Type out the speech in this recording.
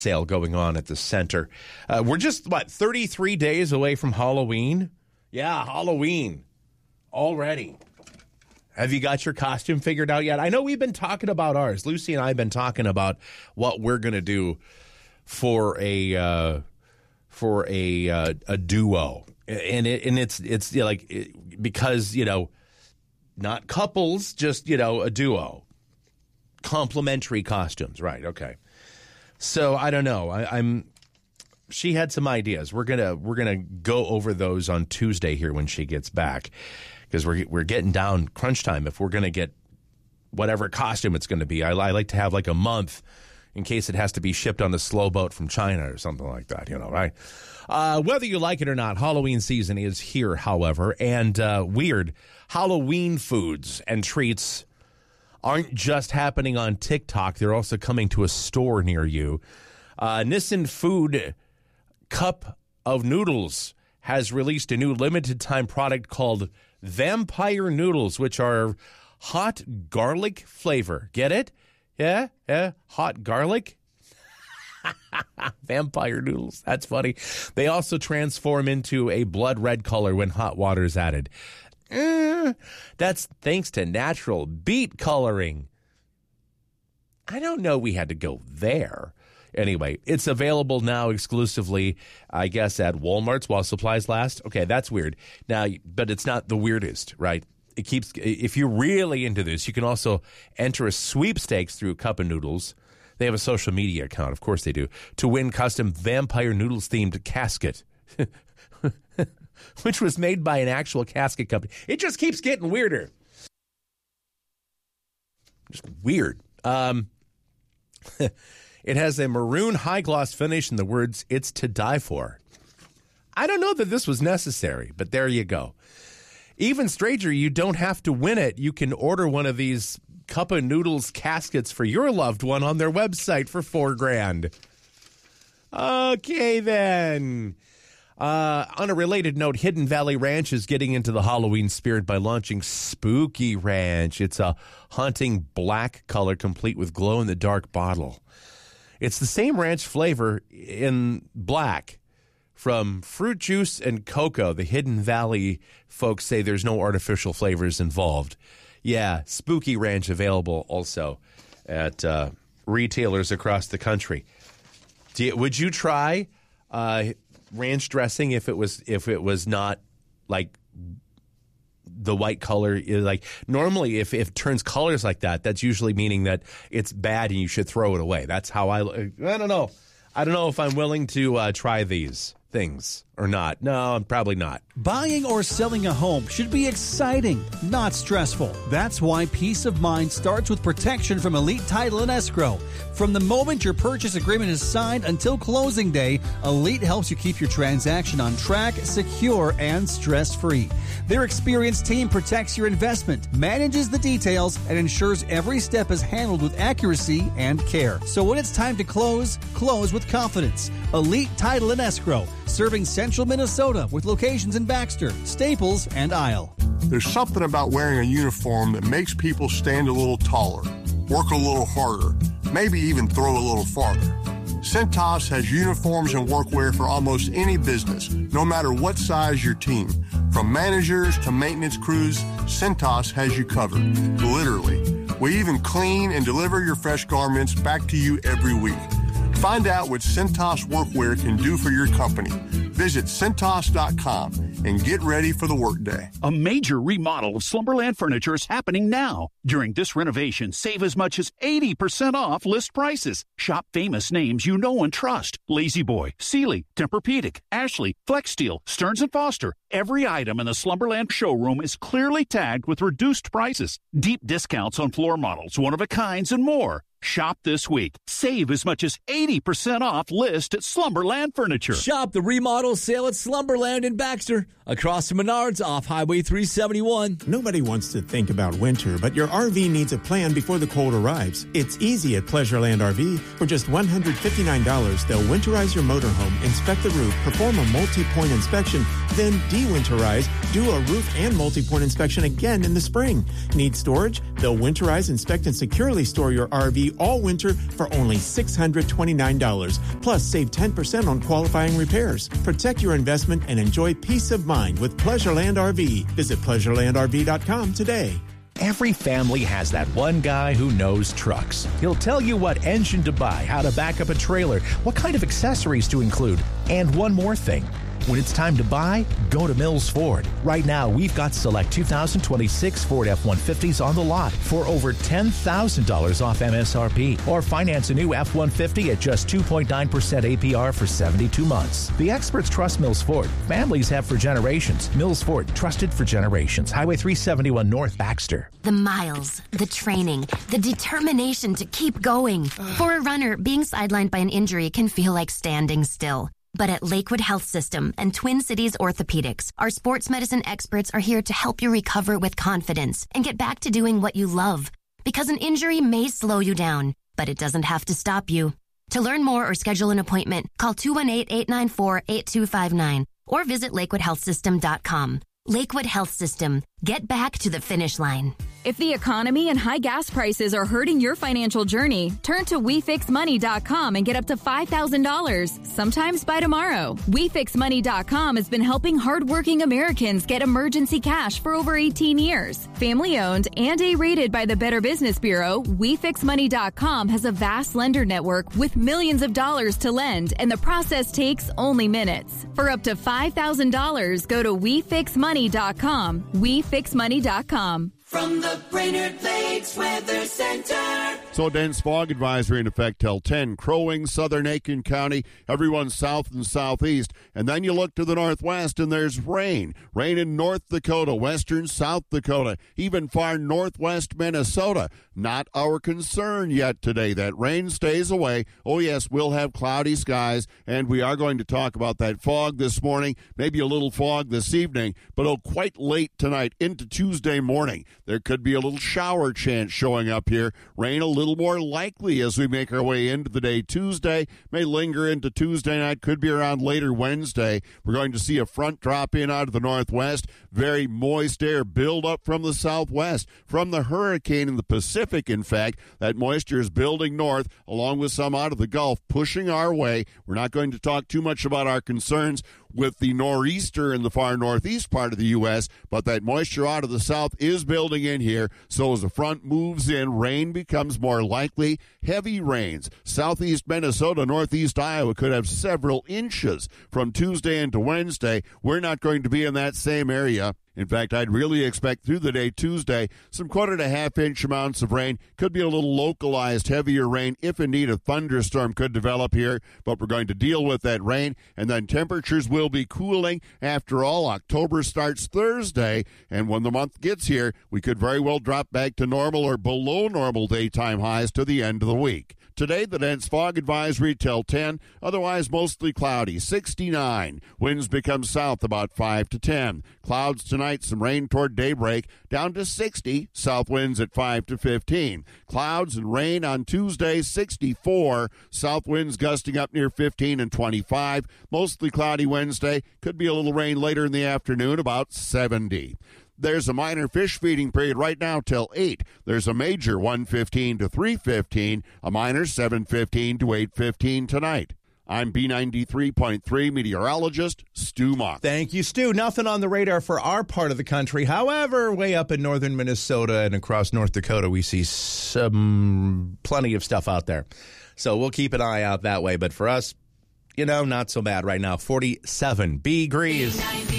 sale going on at the center. We're just, 33 days away from Halloween? Yeah, Halloween already. Have you got your costume figured out yet? I know we've been talking about ours. Lucy and I have been talking about what we're going to do for a duo. And it's because, not couples, just, a duo. Complementary costumes, right? Okay. So I don't know. She had some ideas. We're gonna go over those on Tuesday here when she gets back, because we're getting down crunch time. If we're gonna get whatever costume it's going to be, I like to have like a month in case it has to be shipped on a slow boat from China or something like that. Right? Whether you like it or not, Halloween season is here. However, and weird Halloween foods and treats aren't just happening on TikTok. They're also coming to a store near you. Nissin Food Cup of Noodles has released a new limited-time product called Vampire Noodles, which are hot garlic flavor. Get it? Yeah? Hot garlic? Vampire noodles. That's funny. They also transform into a blood red color when hot water is added. That's thanks to natural beet coloring. I don't know we had to go there. Anyway, it's available now exclusively, I guess, at Walmart's while supplies last. Okay, that's weird. Now, but it's not the weirdest, right? If you're really into this, you can also enter a sweepstakes through Cup of Noodles. They have a social media account, of course they do, to win custom Vampire Noodles themed casket. Which was made by an actual casket company. It just keeps getting weirder. Just weird. It has a maroon high-gloss finish and the words, "It's to die for." I don't know that this was necessary, but there you go. Even stranger, you don't have to win it. You can order one of these Cup of Noodles caskets for your loved one on their website for $4,000. Okay, then. On a related note, Hidden Valley Ranch is getting into the Halloween spirit by launching Spooky Ranch. It's a haunting black color complete with glow-in-the-dark bottle. It's the same ranch flavor in black from fruit juice and cocoa. The Hidden Valley folks say there's no artificial flavors involved. Yeah, Spooky Ranch available also at retailers across the country. Would you try ranch dressing if it was not like the white color? Like normally if it turns colors like that, that's usually meaning that it's bad and you should throw it away. That's how I don't know if I'm willing to try these things or not. No, I'm probably not. Buying or selling a home should be exciting, not stressful. That's why peace of mind starts with protection from Elite Title and Escrow. From the moment your purchase agreement is signed until closing day, Elite helps you keep your transaction on track, secure, and stress-free. Their experienced team protects your investment, manages the details, and ensures every step is handled with accuracy and care. So when it's time to close with confidence. Elite Title and Escrow, serving central Minnesota with locations in Baxter, Staples, and Isle. There's something about wearing a uniform that makes people stand a little taller, work a little harder, maybe even throw a little farther. Cintas has uniforms and workwear for almost any business, no matter what size your team. From managers to maintenance crews, Cintas has you covered, literally. We even clean and deliver your fresh garments back to you every week. Find out what Cintas Workwear can do for your company. Visit Cintas.com and get ready for the workday. A major remodel of Slumberland Furniture is happening now. During this renovation, save as much as 80% off list prices. Shop famous names you know and trust. La-Z-Boy, Sealy, Tempur-Pedic, Ashley, FlexSteel, Stearns & Foster. Every item in the Slumberland showroom is clearly tagged with reduced prices. Deep discounts on floor models, one-of-a-kinds, and more. Shop this week. Save as much as 80% off list at Slumberland Furniture. Shop the remodel sale at Slumberland in Baxter. Across Menards off Highway 371. Nobody wants to think about winter, but your RV needs a plan before the cold arrives. It's easy at Pleasureland RV. For just $159, they'll winterize your motorhome, inspect the roof, perform a multi-point inspection, then de-winterize, do a roof and multi-point inspection again in the spring. Need storage? They'll winterize, inspect, and securely store your RV all winter for only $629. Plus, save 10% on qualifying repairs. Protect your investment and enjoy peace of mind with Pleasureland RV. Visit PleasurelandRV.com today. Every family has that one guy who knows trucks. He'll tell you what engine to buy, how to back up a trailer, what kind of accessories to include, and one more thing. When it's time to buy, go to Mills Ford. Right now, we've got select 2026 Ford F-150s on the lot for over $10,000 off MSRP. Or finance a new F-150 at just 2.9% APR for 72 months. The experts trust Mills Ford. Families have for generations. Mills Ford, trusted for generations. Highway 371 North, Baxter. The miles, the training, the determination to keep going. For a runner, being sidelined by an injury can feel like standing still. But at Lakewood Health System and Twin Cities Orthopedics, our sports medicine experts are here to help you recover with confidence and get back to doing what you love. Because an injury may slow you down, but it doesn't have to stop you. To learn more or schedule an appointment, call 218-894-8259 or visit lakewoodhealthsystem.com. Lakewood Health System. Get back to the finish line. If the economy and high gas prices are hurting your financial journey, turn to WeFixMoney.com and get up to $5,000, sometimes by tomorrow. WeFixMoney.com has been helping hardworking Americans get emergency cash for over 18 years. Family-owned and A-rated by the Better Business Bureau, WeFixMoney.com has a vast lender network with millions of dollars to lend, and the process takes only minutes. For up to $5,000, go to WeFixMoney.com. WeFixMoney.com. From the Brainerd Lakes Weather Center. So dense fog advisory in effect till 10. Crow Wing, southern Aiken County, everyone south and southeast. And then you look to the northwest and there's rain. Rain in North Dakota, western South Dakota, even far northwest Minnesota. Not our concern yet today. That rain stays away. Oh yes, we'll have cloudy skies, and we are going to talk about that fog this morning, maybe a little fog this evening, but quite late tonight into Tuesday morning. There could be a little shower chance showing up here. Rain a little more likely as we make our way into the day Tuesday. May linger into Tuesday night. Could be around later Wednesday. We're going to see a front drop in out of the northwest. Very moist air build up from the southwest. From the hurricane in the Pacific, in fact, that moisture is building north along with some out of the Gulf, pushing our way. We're not going to talk too much about our concerns with the nor'easter in the far northeast part of the U.S., but that moisture out of the south is building in here. So as the front moves in, rain becomes more likely. Heavy rains. Southeast Minnesota, northeast Iowa could have several inches from Tuesday into Wednesday. We're not going to be in that same area. In fact, I'd really expect through the day Tuesday some 1/4 to half-inch amounts of rain. Could be a little localized heavier rain if indeed a thunderstorm could develop here, but we're going to deal with that rain, and then temperatures will be cooling. After all, October starts Thursday, and when the month gets here, we could very well drop back to normal or below normal daytime highs to the end of the week. Today, the dense fog advisory till 10, otherwise mostly cloudy, 69. Winds become south about 5 to 10. Clouds tonight, some rain toward daybreak, down to 60. South winds at 5 to 15. Clouds and rain on Tuesday, 64. South winds gusting up near 15 and 25. Mostly cloudy Wednesday. Could be a little rain later in the afternoon, about 70. There's a minor fish feeding period right now till 8. There's a major 1:15 to 3:15, a minor 7:15 to 8:15 tonight. I'm B93.3 meteorologist Stu Mock. Thank you, Stu. Nothing on the radar for our part of the country. However, way up in northern Minnesota and across North Dakota, we see plenty of stuff out there. So we'll keep an eye out that way. But for us, not so bad right now. 47 degrees.